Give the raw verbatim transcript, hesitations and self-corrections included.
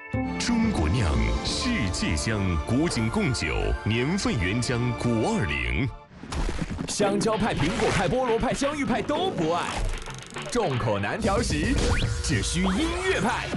中国酿，世界香，古井贡酒，年份原浆古二零。 香蕉派、苹果派、菠萝派、香芋派都不爱，众口难调时，只需音乐派。